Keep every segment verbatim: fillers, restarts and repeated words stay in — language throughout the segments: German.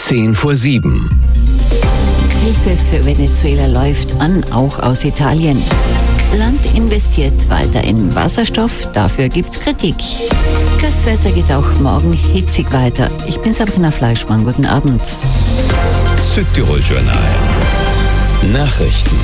Zehn vor sieben. Hilfe für Venezuela läuft an, auch aus Italien. Land investiert weiter in Wasserstoff, dafür gibt's Kritik. Das Wetter geht auch morgen hitzig weiter. Ich bin Sabrina Fleischmann, guten Abend. Südtirol-Journal. Nachrichten.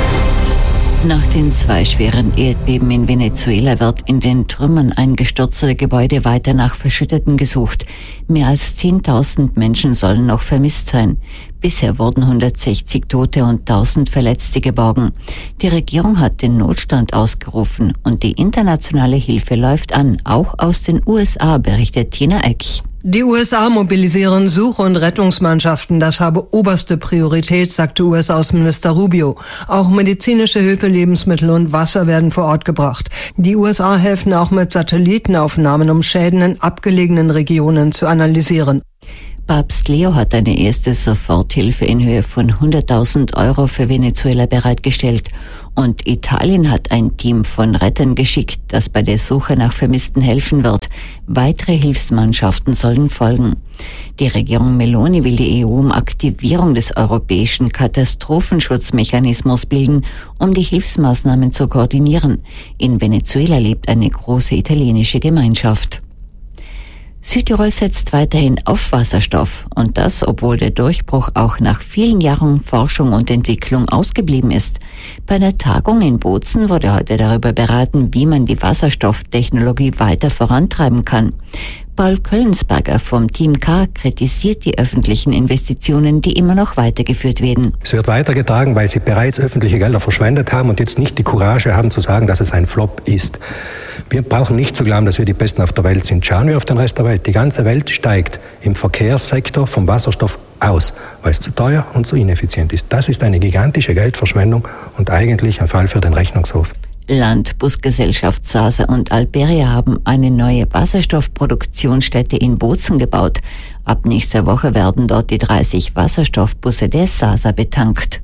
Nach den zwei schweren Erdbeben in Venezuela wird in den Trümmern eingestürzter Gebäude weiter nach Verschütteten gesucht. Mehr als zehntausend Menschen sollen noch vermisst sein. Bisher wurden hundertsechzig Tote und tausend Verletzte geborgen. Die Regierung hat den Notstand ausgerufen und die internationale Hilfe läuft an, auch aus den U S A, berichtet Tina Eck. Die U S A mobilisieren Such- und Rettungsmannschaften. Das habe oberste Priorität, sagte U S-Außenminister Rubio. Auch medizinische Hilfe, Lebensmittel und Wasser werden vor Ort gebracht. Die U S A helfen auch mit Satellitenaufnahmen, um Schäden in abgelegenen Regionen zu analysieren. Papst Leo hat eine erste Soforthilfe in Höhe von hunderttausend Euro für Venezuela bereitgestellt. Und Italien hat ein Team von Rettern geschickt, das bei der Suche nach Vermissten helfen wird. Weitere Hilfsmannschaften sollen folgen. Die Regierung Meloni will die E U um Aktivierung des europäischen Katastrophenschutzmechanismus bilden, um die Hilfsmaßnahmen zu koordinieren. In Venezuela lebt eine große italienische Gemeinschaft. Südtirol setzt weiterhin auf Wasserstoff und das, obwohl der Durchbruch auch nach vielen Jahren Forschung und Entwicklung ausgeblieben ist. Bei der Tagung in Bozen wurde heute darüber beraten, wie man die Wasserstofftechnologie weiter vorantreiben kann. Paul Köllensberger vom Team K kritisiert die öffentlichen Investitionen, die immer noch weitergeführt werden. Es wird weitergetragen, weil sie bereits öffentliche Gelder verschwendet haben und jetzt nicht die Courage haben zu sagen, dass es ein Flop ist. Wir brauchen nicht zu glauben, dass wir die Besten auf der Welt sind. Schauen wir auf den Rest der Welt. Die ganze Welt steigt im Verkehrssektor vom Wasserstoff aus, weil es zu teuer und zu ineffizient ist. Das ist eine gigantische Geldverschwendung und eigentlich ein Fall für den Rechnungshof. Land, Busgesellschaft Sasa und Alberia haben eine neue Wasserstoffproduktionsstätte in Bozen gebaut. Ab nächster Woche werden dort die dreißig Wasserstoffbusse der Sasa betankt.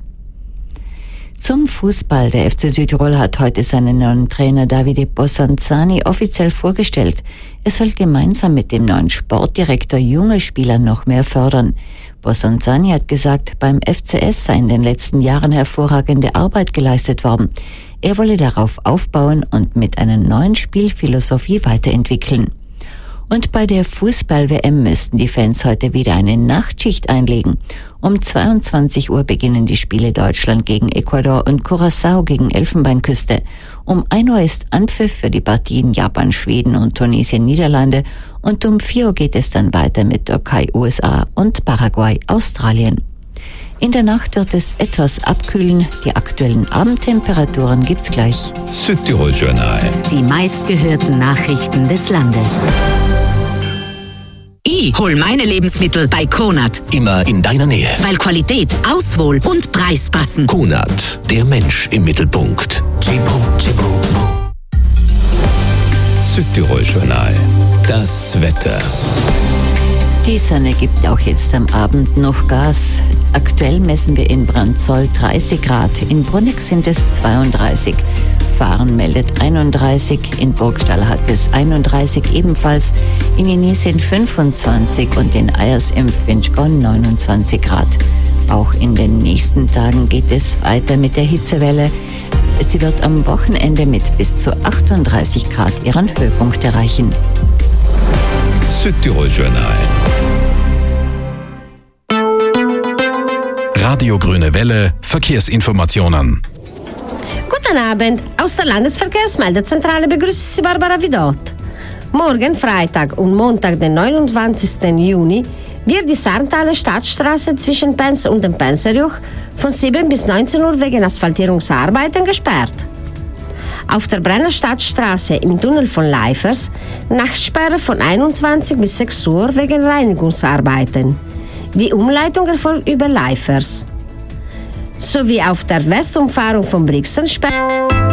Zum Fußball. Der F C Südtirol hat heute seinen neuen Trainer Davide Bosanzani offiziell vorgestellt. Er soll gemeinsam mit dem neuen Sportdirektor junge Spieler noch mehr fördern. Bosanzani hat gesagt, beim F C S sei in den letzten Jahren hervorragende Arbeit geleistet worden. Er wolle darauf aufbauen und mit einer neuen Spielphilosophie weiterentwickeln. Und bei der Fußball-W M müssten die Fans heute wieder eine Nachtschicht einlegen. Um zweiundzwanzig Uhr beginnen die Spiele Deutschland gegen Ecuador und Curaçao gegen Elfenbeinküste. Um ein Uhr ist Anpfiff für die Partien Japan, Schweden und Tunesien, Niederlande. Und um vier Uhr geht es dann weiter mit Türkei, U S A und Paraguay, Australien. In der Nacht wird es etwas abkühlen. Die aktuellen Abendtemperaturen gibt's gleich. Südtirol-Journal. Die meistgehörten Nachrichten des Landes. Ich hol meine Lebensmittel bei Konad. Immer in deiner Nähe. Weil Qualität, Auswahl und Preis passen. Konad, der Mensch im Mittelpunkt. Südtirol-Journal. Das Wetter. Die Sonne gibt auch jetzt am Abend noch Gas. Aktuell messen wir in Brandzoll dreißig Grad, in Bruneck sind es zweiunddreißig. Fahren meldet einunddreißig, in Burgstall hat es einunddreißig ebenfalls, in Jenisien fünfundzwanzig und in Eyers im Finchgau neunundzwanzig Grad. Auch in den nächsten Tagen geht es weiter mit der Hitzewelle. Sie wird am Wochenende mit bis zu achtunddreißig Grad ihren Höhepunkt erreichen. Südtirol-Journal. Radio Grüne Welle, Verkehrsinformationen. Guten Abend, aus der Landesverkehrsmeldezentrale begrüßt Sie Barbara Vidot. Morgen, Freitag und Montag, den neunundzwanzigsten Juni, wird die Sarntaler Stadtstraße zwischen Pens und dem Penserjoch von sieben bis neunzehn Uhr wegen Asphaltierungsarbeiten gesperrt. Auf der Brenner Stadtstraße im Tunnel von Leifers Nachtsperre von einundzwanzig bis sechs Uhr wegen Reinigungsarbeiten. Die Umleitung erfolgt über Leifers. Sowie auf der Westumfahrung von Brixen sperrt.